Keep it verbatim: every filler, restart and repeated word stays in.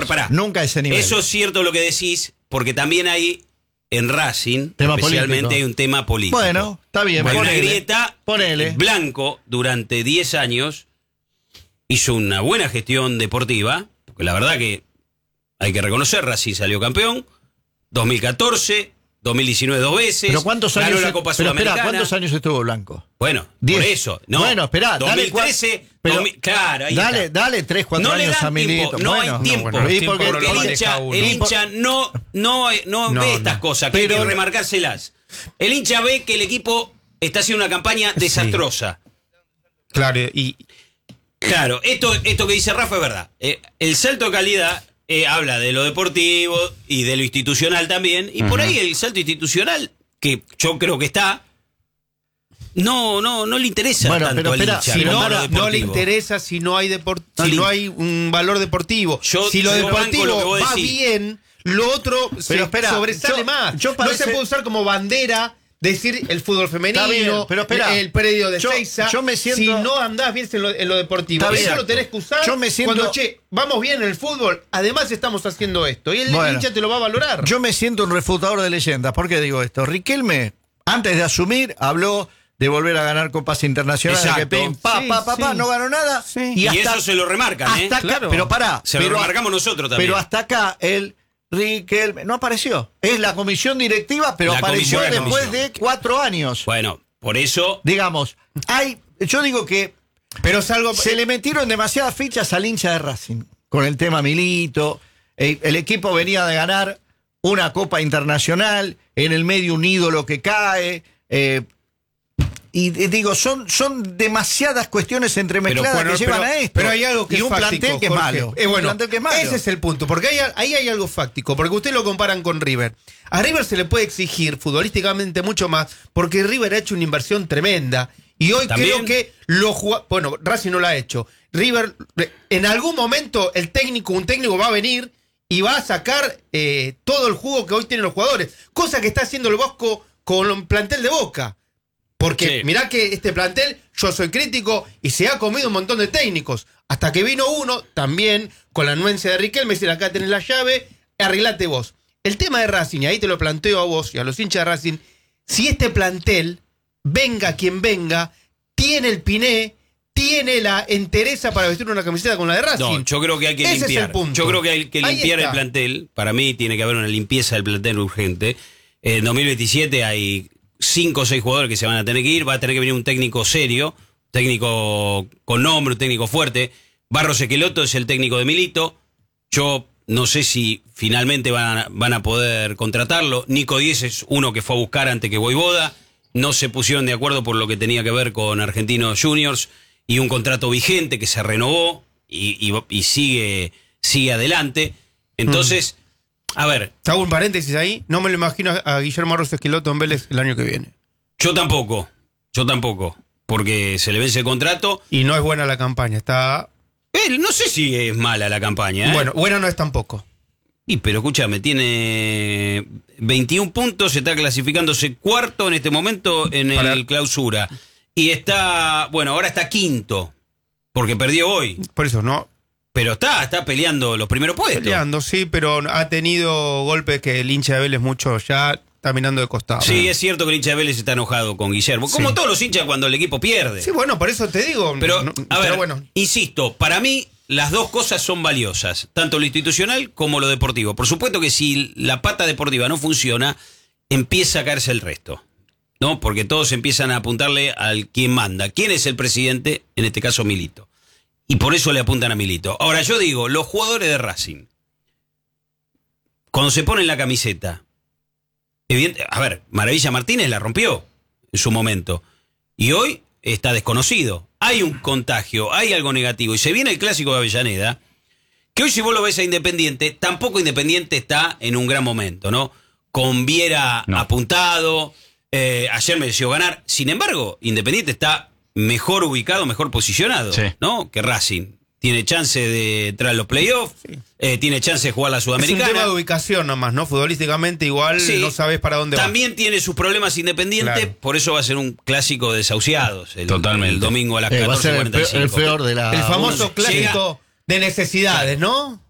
ver, pará. Nunca ese nivel. Eso es cierto lo que decís, porque también hay en Racing, tema especialmente político. hay un tema político. Bueno, está bien. Hay una ponele, grieta. ponele. Blanco, durante diez años, hizo una buena gestión deportiva, porque la verdad que hay que reconocer, Racing salió campeón, dos mil catorce, dos mil diecinueve dos veces, ¿Pero cuántos años, ganó la Copa pero Sudamericana. Espera, ¿cuántos años estuvo Blanco? Bueno, Diez. por eso. No, bueno, esperá, dos mil trece, dale, pero, dos mil, claro, ahí dale, está. dale tres, cuatro No le años dan a Milito. tiempo, no bueno, hay tiempo. No, bueno, el y tiempo porque no lo El maneja hincha, uno. el Y por- hincha no, no, no, No, ve no. estas cosas, que Pero- hay que remarcárselas. El hincha ve que el equipo está haciendo una campaña desastrosa. Claro, y Claro, esto, esto que dice Rafa es verdad. Eh, el salto de calidad eh, habla de lo deportivo y de lo institucional también. Y por ahí el salto institucional, que yo creo que está, no, no, no le interesa Bueno, tanto pero al espera, hincha si pero como no, lo para- no le deportivo. interesa si no hay deport, No si le- no hay un valor deportivo. Yo- si lo yo banco lo que deportivo vos va decís. bien, lo otro se Pero espera, sobresale yo- más. yo No parece- se puede usar como bandera decir el fútbol femenino, Está bien, pero espera. el predio de Yo- Seiza. yo me siento- si no andás bien en lo, en lo deportivo. Está Eso bien. lo tenés que usar Yo me siento- cuando, che, vamos bien en el fútbol, además estamos haciendo esto. Y el Bueno. hincha te lo va a valorar. Yo me siento un refutador de leyendas. ¿Por qué digo esto? Riquelme, antes de asumir, habló de volver a ganar copas internacionales. Exacto. Que pim, pa, Sí, pa, pa, pa, sí. no ganó nada. Sí. Y, hasta- eso se lo remarcan, ¿eh? hasta acá, Claro. pero pará. Se lo pero, remarcamos nosotros también. pero hasta acá el Riquelme no apareció. Es la comisión directiva, pero La apareció comisión, la después comisión. de cuatro años. Bueno, por eso... Digamos, hay, yo digo que Pero salgo. se le metieron demasiadas fichas al hincha de Racing con el tema Milito. El, el equipo venía de ganar una Copa Internacional, en el medio un ídolo que cae. eh, y eh, digo, son, son demasiadas cuestiones entremezcladas Pero, bueno, que llevan pero- a esto. pero hay algo que y es un fáctico, plantel que es Jorge. malo. Eh, bueno, un plantel que es malo. ese es el punto, porque ahí, ahí hay algo fáctico, porque ustedes lo comparan con River. A River se le puede exigir futbolísticamente mucho más, porque River ha hecho una inversión tremenda. Y hoy También. creo que lo jugó. Bueno, Racing no lo ha hecho. River, en algún momento, el técnico, un técnico va a venir y va a sacar eh, todo el jugo que hoy tienen los jugadores. Cosa que está haciendo el Bosco con el plantel de Boca. Porque Sí. mirá que este plantel, yo soy crítico y se ha comido un montón de técnicos. Hasta que vino uno, también con la anuencia de Riquelme, me dice, acá tenés la llave, arreglate vos. El tema de Racing, y ahí te lo planteo a vos y a los hinchas de Racing, si este plantel, venga quien venga, tiene el piné, tiene la entereza para vestir una camiseta con la de Racing. No, yo creo que hay que Ese es limpiar. el punto. Yo creo que hay que Ahí limpiar el está. plantel. Para mí tiene que haber una limpieza del plantel urgente. En dos mil veintisiete hay cinco o seis jugadores que se van a tener que ir. Va a tener que venir un técnico serio, técnico con nombre, un técnico fuerte. Barros Esqueloto es el técnico de Milito. Yo no sé si finalmente van a, van a poder contratarlo. Nico Díez es uno que fue a buscar antes que Voivoda. No se pusieron de acuerdo por lo que tenía que ver con Argentinos Juniors y un contrato vigente que se renovó y, y- y sigue, sigue adelante. Entonces, a ver, Te hago un paréntesis ahí, no me lo imagino a Guillermo Arroz Esqueloto en Vélez el año que viene. yo tampoco, yo tampoco, porque se le vence el contrato. Y no es buena la campaña, está... Eh, no sé si es mala la campaña, ¿eh? Bueno, buena no es tampoco. Y pero escúchame, tiene veintiún puntos, está clasificándose cuarto en este momento en Para- el clausura. Y está, bueno, ahora está quinto, porque perdió hoy. Por eso, no... Pero está, está peleando los primeros puestos. Peleando, sí, pero ha tenido golpes que el hincha de Vélez mucho ya está mirando de costado. Sí, es cierto que el hincha de Vélez está enojado con Guillermo. Como Sí. todos los hinchas cuando el equipo pierde. Sí, bueno, por eso te digo. Pero, no- a ver, pero bueno. insisto, para mí las dos cosas son valiosas, tanto lo institucional como lo deportivo. Por supuesto que si la pata deportiva no funciona, empieza a caerse el resto, ¿no? Porque todos empiezan a apuntarle al quien manda. ¿Quién es el presidente? En este caso, Milito. Y por eso le apuntan a Milito. Ahora, yo digo, los jugadores de Racing, cuando se ponen la camiseta, evidente, a ver, Maravilla Martínez la rompió en su momento. Y hoy está desconocido. Hay un contagio, hay algo negativo. Y se viene el clásico de Avellaneda, que hoy si vos lo ves a Independiente, tampoco Independiente está en un gran momento, ¿no? Con Viera No. apuntado, eh, ayer mereció ganar. Sin embargo, Independiente está mejor ubicado, mejor posicionado, Sí. ¿no? Que Racing. Tiene chance de entrar a los playoffs, eh, tiene chance de jugar la Es un Sudamericana. tema de ubicación nomás, ¿no? Futbolísticamente igual Sí. no sabes para dónde va. También tiene sus problemas Independiente, Claro. por eso va a ser un clásico de desahuciados el, Totalmente. el domingo a las Eh, va a catorce ser el cuarenta y peor, cinco. el peor de la... El famoso Llega- clásico de necesidades, ¿no?